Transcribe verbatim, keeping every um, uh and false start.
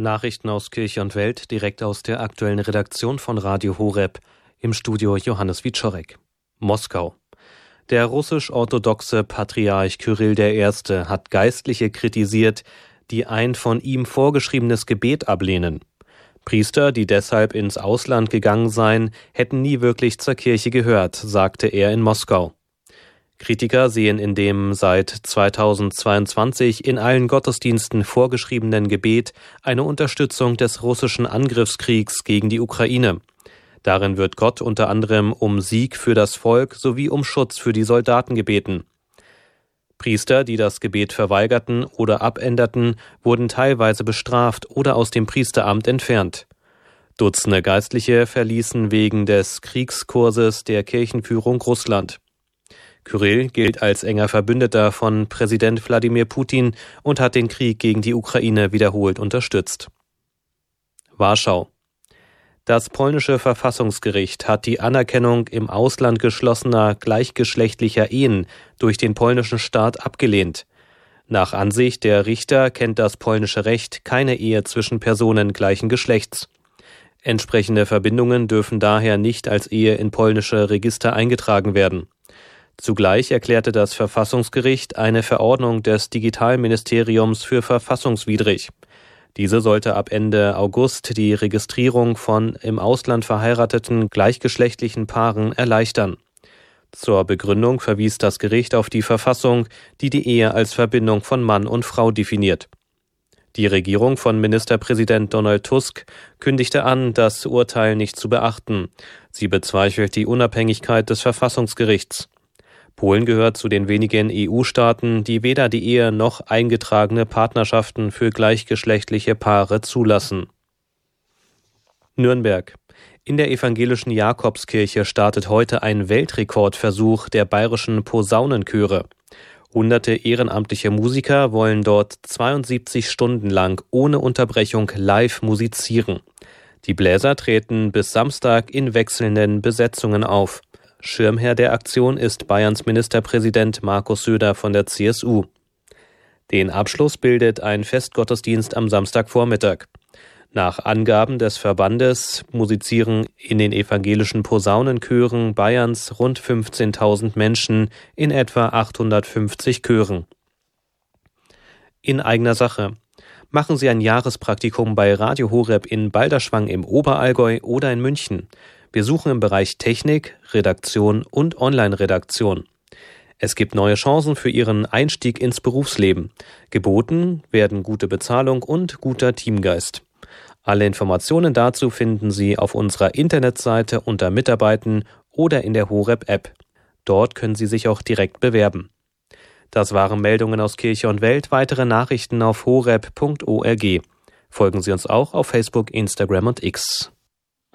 Nachrichten aus Kirche und Welt direkt aus der aktuellen Redaktion von Radio Horeb. Im Studio Johannes Wiczorek. Moskau. Der russisch-orthodoxe Patriarch Kyrill der Erste hat Geistliche kritisiert, die ein von ihm vorgeschriebenes Gebet ablehnen. Priester, die deshalb ins Ausland gegangen seien, hätten nie wirklich zur Kirche gehört, sagte er in Moskau. Kritiker sehen in dem seit zweitausendzweiundzwanzig in allen Gottesdiensten vorgeschriebenen Gebet eine Unterstützung des russischen Angriffskriegs gegen die Ukraine. Darin wird Gott unter anderem um Sieg für das Volk sowie um Schutz für die Soldaten gebeten. Priester, die das Gebet verweigerten oder abänderten, wurden teilweise bestraft oder aus dem Priesteramt entfernt. Dutzende Geistliche verließen wegen des Kriegskurses der Kirchenführung Russland. Kyrill gilt als enger Verbündeter von Präsident Wladimir Putin und hat den Krieg gegen die Ukraine wiederholt unterstützt. Warschau. Das polnische Verfassungsgericht hat die Anerkennung im Ausland geschlossener gleichgeschlechtlicher Ehen durch den polnischen Staat abgelehnt. Nach Ansicht der Richter kennt das polnische Recht keine Ehe zwischen Personen gleichen Geschlechts. Entsprechende Verbindungen dürfen daher nicht als Ehe in polnische Register eingetragen werden. Zugleich erklärte das Verfassungsgericht eine Verordnung des Digitalministeriums für verfassungswidrig. Diese sollte ab Ende August die Registrierung von im Ausland verheirateten gleichgeschlechtlichen Paaren erleichtern. Zur Begründung verwies das Gericht auf die Verfassung, die die Ehe als Verbindung von Mann und Frau definiert. Die Regierung von Ministerpräsident Donald Tusk kündigte an, das Urteil nicht zu beachten. Sie bezweifelt die Unabhängigkeit des Verfassungsgerichts. Polen gehört zu den wenigen E U-Staaten, die weder die Ehe noch eingetragene Partnerschaften für gleichgeschlechtliche Paare zulassen. Nürnberg. In der evangelischen Jakobskirche startet heute ein Weltrekordversuch der bayerischen Posaunenchöre. Hunderte ehrenamtliche Musiker wollen dort zweiundsiebzig Stunden lang ohne Unterbrechung live musizieren. Die Bläser treten bis Samstag in wechselnden Besetzungen auf. Schirmherr der Aktion ist Bayerns Ministerpräsident Markus Söder von der C S U. Den Abschluss bildet ein Festgottesdienst am Samstagvormittag. Nach Angaben des Verbandes musizieren in den evangelischen Posaunenchören Bayerns rund fünfzehntausend Menschen in etwa achthundertfünfzig Chören. In eigener Sache. Machen Sie ein Jahrespraktikum bei Radio Horeb in Balderschwang im Oberallgäu oder in München. Wir suchen im Bereich Technik, Redaktion und Online-Redaktion. Es gibt neue Chancen für Ihren Einstieg ins Berufsleben. Geboten werden gute Bezahlung und guter Teamgeist. Alle Informationen dazu finden Sie auf unserer Internetseite unter Mitarbeiten oder in der Horeb-App. Dort können Sie sich auch direkt bewerben. Das waren Meldungen aus Kirche und Welt. Weitere Nachrichten auf horeb punkt org. Folgen Sie uns auch auf Facebook, Instagram und X.